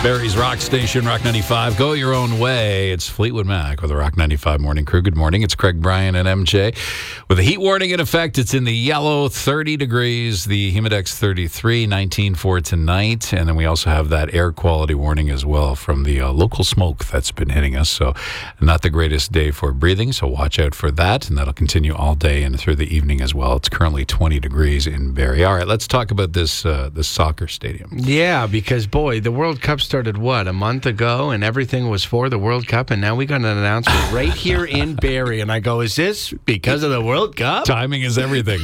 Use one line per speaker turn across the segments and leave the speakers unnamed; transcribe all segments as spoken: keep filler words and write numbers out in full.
Barrie's Rock Station, Rock ninety-five. Go your own way. It's Fleetwood Mac with the Rock ninety-five Morning Crew. Good morning. It's Craig Bryan and M J. With a heat warning in effect, it's in the yellow, thirty degrees. The Humidex thirty-three, nineteen for tonight. And then we also have that air quality warning as well from the uh, local smoke that's been hitting us. So not the greatest day for breathing, so watch out for that. And that'll continue all day and through the evening as well. It's currently twenty degrees in Barrie. All right, let's talk about this, uh, this soccer stadium.
Yeah, because, boy, the World Cup started, what, a month ago, and everything was for the World Cup, and now we got an announcement right here in Barrie, and I go, is this because of the World Cup?
Timing is everything.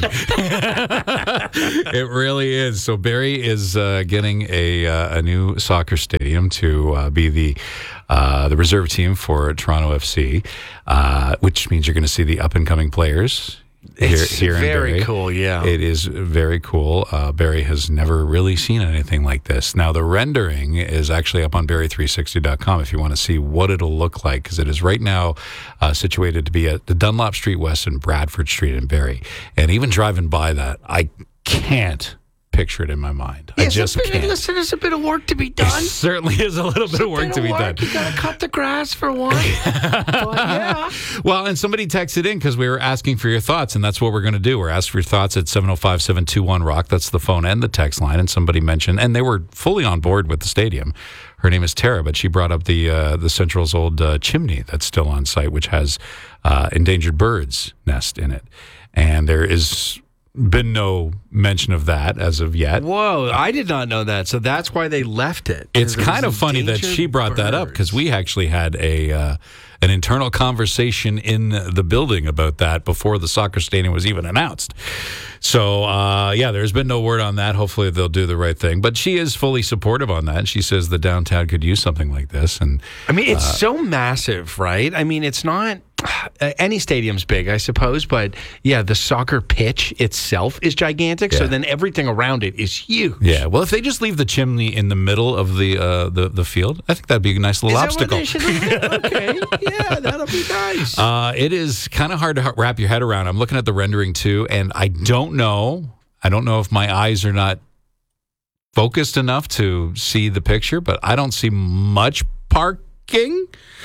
It really is. So Barrie is uh, getting a uh, a new soccer stadium to uh, be the uh, the reserve team for Toronto F C, uh, which means you're going to see the up-and-coming players.
It's
here, here
very
in Barrie.
cool, yeah.
It is very cool. Uh, Barrie has never really seen anything like this. Now, the rendering is actually up on Barrie three sixty dot com if you want to see what it'll look like, because it is right now uh, situated to be at the Dunlop Street West and Bradford Street in Barrie. And even driving by that, I can't picture it in my mind. I
Yes,
just
a bit,
can't.
Listen, there's a bit of work to be
It
done.
certainly is a little bit of work
Bit
to
of
be
work.
done.
You got to cut the grass for one. But, yeah.
Well, and somebody texted in because we were asking for your thoughts, and that's what we're going to do. We're asking for your thoughts at seven oh five, seven two one, ROCK. That's the phone and the text line. And somebody mentioned, and they were fully on board with the stadium. Her name is Tara, but she brought up the uh, the Central's old uh, chimney that's still on site, which has uh, endangered birds nest in it. And there is been no mention of that as of yet.
Whoa, I did not know that. So that's why they left it.
It's
There
kind
was
of funny that
endangered
she brought that up, because
birds.
we actually had a uh, an internal conversation in the building about that before the soccer stadium was even announced. So, uh, yeah, there's been no word on that. Hopefully they'll do the right thing. But she is fully supportive on that. She says the downtown could use something like this. And
I mean, it's
uh,
so massive, right? I mean, it's not uh, any stadium's big, I suppose, but yeah, the soccer pitch itself is gigantic.
Yeah.
So then everything around it is huge.
yeah, well, if they just leave the chimney in the middle of the uh, the, the field, I think that'd be a nice little
Is
obstacle.
that what they should have done? Okay, yeah, that'll be nice.
Uh, it is kind of hard to wrap your head around. I'm looking at the rendering too, and I don't know. I don't know if my eyes are not focused enough to see the picture, but I don't see much parking.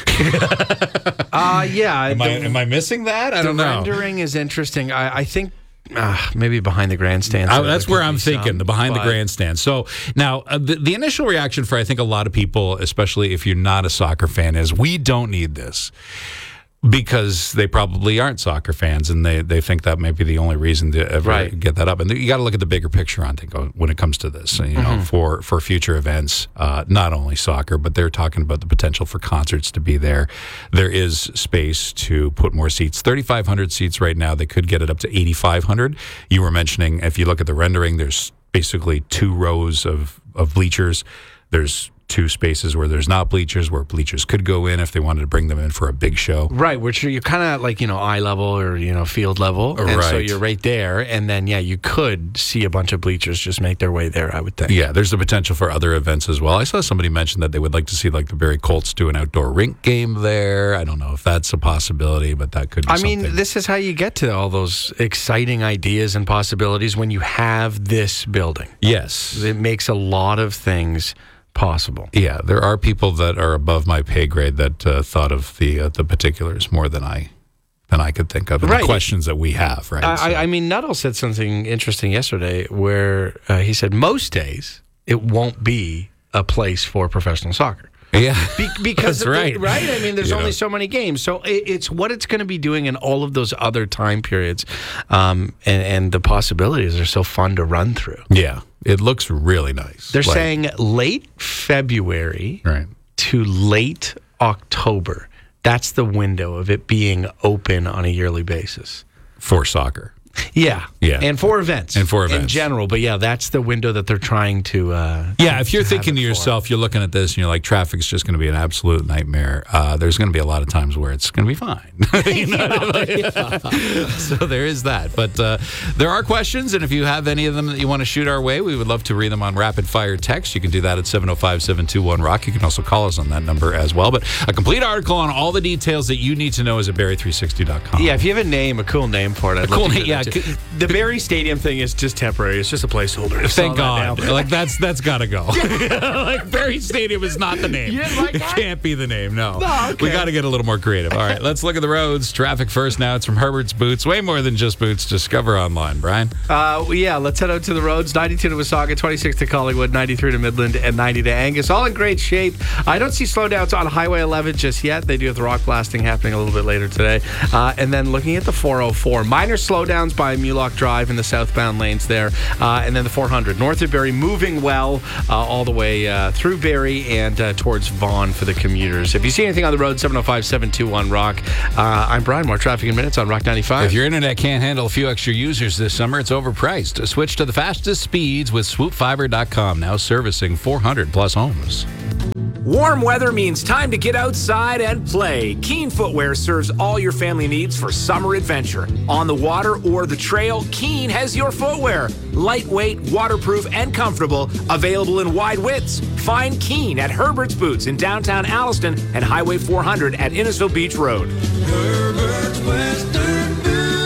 uh, yeah.
Am,
the,
I, am I missing that? I
the
don't know.
rendering is interesting. I, I think uh, maybe behind the grandstand.
I,
so
that's
there
where
could
I'm
be
thinking,
some,
the behind
but-
the grandstand. So now uh, the, the initial reaction for I think a lot of people, especially if you're not a soccer fan, is we don't need this. Because they probably aren't soccer fans, and they, they think that might be the only reason to ever
Right.
get that up. And you got to look at the bigger picture on think when it comes to this. You know,
Mm-hmm.
for for future events, uh, not only soccer, but they're talking about the potential for concerts to be there. There is space to put more seats. thirty-five hundred seats right now. They could get it up to eighty-five hundred. You were mentioning, if you look at the rendering, there's basically two rows of of bleachers. There's two spaces where there's not bleachers, where bleachers could go in if they wanted to bring them in for a big show.
Right, which you're kind of like, you know, eye level or, you know, field level. And so
Right.
you're right there. And then, yeah, you could see a bunch of bleachers just make their way there, I would think.
Yeah, there's the potential for other events as well. I saw somebody mention that they would like to see like the Barrie Colts do an outdoor rink game there. I don't know if that's a possibility, but that could be
I
something.
mean, this is how you get to all those exciting ideas and possibilities when you have this building.
Yes.
It makes a lot of things possible.
Yeah, there are people that are above my pay grade that uh, thought of the uh, the particulars more than I than I could think of, and
Right.
the questions that we have. Right.
I,
So-
I, I mean, Nuttall said something interesting yesterday where uh, he said most days it won't be a place for professional soccer.
yeah.
Be- because
That's
of the-
right.
right? I mean, there's
You
only
know.
so many games, so it, it's what it's going to be doing in all of those other time periods, um, and, and the possibilities are so fun to run through.
Yeah. It looks really nice.
They're
Like-
saying late February
right.
to late October. That's the window of it being open on a yearly basis.
For soccer.
Yeah,
Yeah.
and for events,
And for
in
events.
general. But yeah, that's the window that they're trying to. Uh,
Yeah, if you're
to have
thinking
it
to
for.
yourself, you're looking at this and you're like, traffic's just going to be an absolute nightmare. Uh, there's going to be a lot of times where it's going to be fine. You know? So there is that. But uh, there are questions, and if you have any of them that you want to shoot our way, we would love to read them on rapid fire text. You can do that at seven oh five, seven two one, ROCK. You can also call us on that number as well. But a complete article on all the details that you need to know is at Barrie three sixty dot com.
Yeah, if you have a name, a cool name for it, I'd
A cool
love to
name,
hear
yeah, c-
the Barrie Stadium thing is just temporary. It's just a placeholder. I
Thank
saw that
God.
now.
Like that's that's got to go. Like Barrie Stadium is not the name.
You didn't like
It
that?
can't be the name. No.
No, okay.
We got to get a little more creative. All right, let's look at the roads. Traffic first. Now it's from Herbert's Boots. Way more than just boots. Discover online, Brian.
Uh, well, yeah, let's head out to the roads. ninety-two to Wasaga, twenty-six to Collingwood, ninety-three to Midland, and ninety to Angus. All in great shape. I don't see slowdowns on Highway eleven just yet. They do have the rock blasting happening a little bit later today. Uh, and then looking at the four oh four, minor slowdowns by Mulock Drive in the southbound lanes there. Uh, and then the four hundred, north of Barrie, moving well uh, all the way uh, through Barrie and uh, towards Vaughan for the commuters. If you see anything on the road, seven oh five, seven two one, ROCK. Uh, I'm Brian. More traffic in minutes on Rock ninety-five.
If your internet can't handle a few extra users this summer, it's overpriced. Switch to the fastest speeds with swoop fiber dot com, now servicing four hundred plus homes.
Warm weather means time to get outside and play. Keen Footwear serves all your family needs for summer adventure. On the water or the trail, Keen has your footwear. Lightweight, waterproof, and comfortable, available in wide widths. Find Keen at Herbert's Boots in downtown Alliston and Highway four hundred at Innisfil Beach Road. Herbert's Western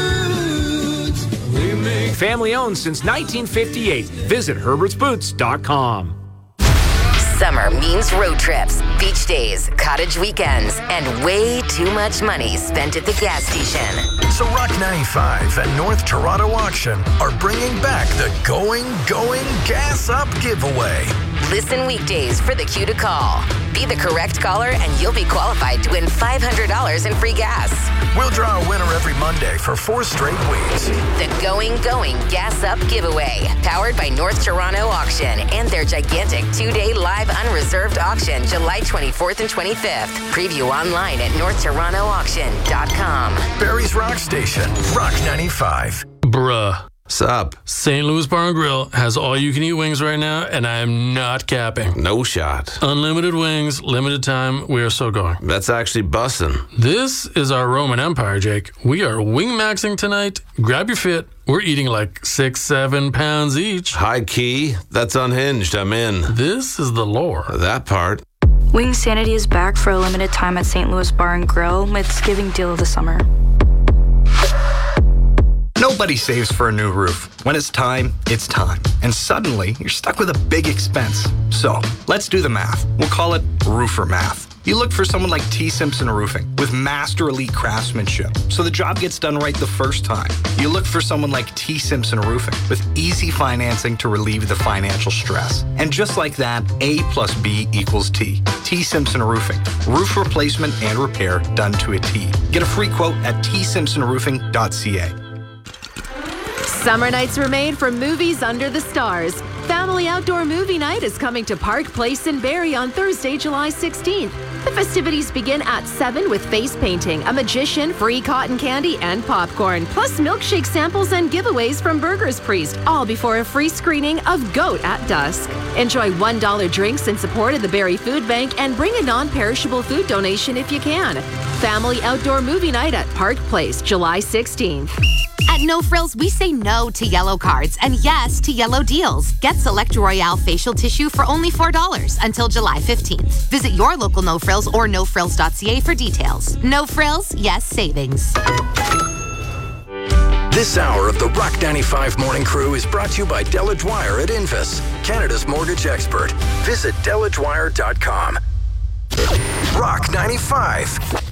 Boots. We make family owned since nineteen fifty-eight. Visit herberts boots dot com.
Summer means road trips, beach days, cottage weekends, and way too much money spent at the gas station.
So Rock ninety-five and North Toronto Auction are bringing back the Going, Going Gas Up giveaway.
Listen weekdays for the cue to call. Be the correct caller and you'll be qualified to win five hundred dollars in free gas.
We'll draw a winner every Monday for four straight weeks.
The Going, Going Gas Up giveaway, powered by North Toronto Auction and their gigantic two-day live unreserved auction July twenty-fourth and twenty-fifth. Preview online at north toronto auction dot com.
Barrie's Rock Station, Rock ninety-five.
Bruh.
Sup?
Saint Louis Bar and Grill has all you can eat wings right now, and I am not capping.
No shot.
Unlimited wings, limited time. We are so going.
That's actually bussin'.
This is our Roman Empire, Jake. We are wing maxing tonight. Grab your fit. We're eating like six, seven pounds each.
High key? That's unhinged. I'm in.
This is the lore.
That part.
Wing Sanity is back for a limited time at Saint Louis Bar and Grill with Thanksgiving deal of the summer.
Nobody saves for a new roof. When it's time, it's time. And suddenly, you're stuck with a big expense. So, let's do the math. We'll call it roofer math. You look for someone like T. Simpson Roofing with master elite craftsmanship, so the job gets done right the first time. You look for someone like T. Simpson Roofing with easy financing to relieve the financial stress. And just like that, A plus B equals T. T. Simpson Roofing. Roof replacement and repair done to a T. Get a free quote at t simpson roofing dot c a.
Summer nights were made for movies under the stars. Family Outdoor Movie Night is coming to Park Place in Barrie on Thursday, July sixteenth. The festivities begin at seven with face painting, a magician, free cotton candy, and popcorn, plus milkshake samples and giveaways from Burgers Priest, all before a free screening of Goat at dusk. Enjoy one dollar drinks in support of the Barrie Food Bank and bring a non-perishable food donation if you can. Family Outdoor Movie Night at Park Place, July sixteenth.
At No Frills, we say no to yellow cards and yes to yellow deals. Get Select Royale facial tissue for only four dollars until July fifteenth. Visit your local No Frills or no frills dot c a for details. No Frills, yes savings.
This hour of the Rock ninety-five Morning Crew is brought to you by Delage Wire at Invis, Canada's mortgage expert. Visit delage wire dot com. Rock ninety-five.